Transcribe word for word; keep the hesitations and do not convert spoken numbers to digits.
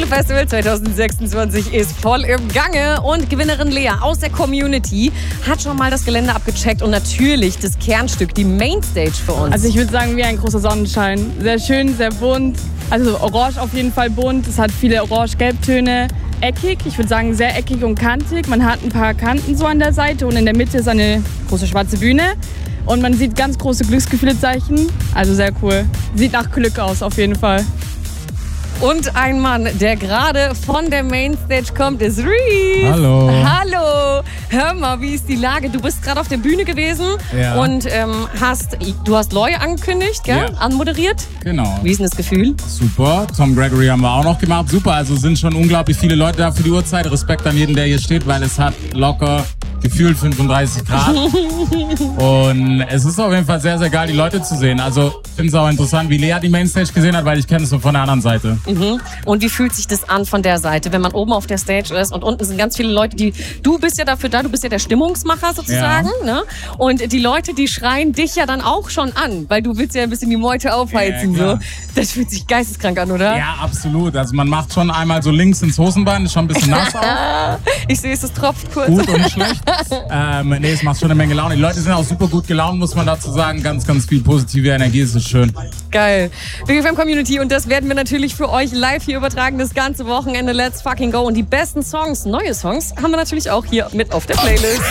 Fühle Festival zwanzig sechsundzwanzig ist voll im Gange und Gewinnerin Lea aus der Community hat schon mal das Gelände abgecheckt und natürlich das Kernstück, die Mainstage für uns. Also ich würde sagen, wie ein großer Sonnenschein. Sehr schön, sehr bunt. Also orange auf jeden Fall bunt. Es hat viele orange-gelbtöne. Eckig, ich würde sagen sehr eckig und kantig. Man hat ein paar Kanten so an der Seite und in der Mitte ist eine große schwarze Bühne. Und man sieht ganz große Glücksgefühlezeichen. Also sehr cool. Sieht nach Glück aus auf jeden Fall. Und ein Mann, der gerade von der Mainstage kommt, ist Reese. Hallo. Hallo. Hör mal, wie ist die Lage? Du bist gerade auf der Bühne gewesen ja. und ähm, hast, du hast Loy angekündigt, gell? Ja. Anmoderiert. Genau. Wie ist denn das Gefühl? Super. Tom Gregory haben wir auch noch gemacht. Super, also sind schon unglaublich viele Leute da für die Uhrzeit. Respekt an jeden, der hier steht, weil es hat locker gefühlt fünfunddreißig Grad. Und es ist auf jeden Fall sehr, sehr geil, die Leute zu sehen. Also ich finde es auch interessant, wie Lea die Mainstage gesehen hat, weil ich kenne es so von der anderen Seite. Mhm. Und wie fühlt sich das an von der Seite, wenn man oben auf der Stage ist und unten sind ganz viele Leute, die, du bist ja dafür da, du bist ja der Stimmungsmacher sozusagen, ja. Ne? Und die Leute, die schreien dich ja dann auch schon an, weil du willst ja ein bisschen die Meute aufheizen. Ja, so. Das fühlt sich geisteskrank an, oder? Ja, absolut. Also man macht schon einmal so links ins Hosenbein, ist schon ein bisschen nass auch. Ich sehe es, es tropft kurz. Gut und schlecht. ähm, nee, es macht schon eine Menge Laune. Die Leute sind auch super gut gelaunt, muss man dazu sagen. Ganz, ganz viel positive Energie, es ist schön. Geil. Big F M Community und das werden wir natürlich für euch live hier übertragen, das ganze Wochenende. Let's fucking go. Und die besten Songs, neue Songs, haben wir natürlich auch hier mit auf der Playlist.